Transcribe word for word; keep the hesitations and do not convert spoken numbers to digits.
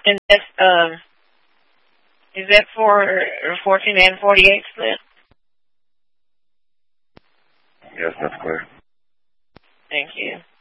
And that's, um, is that for fourteen and forty-eight split? Yes, that's clear. Thank you.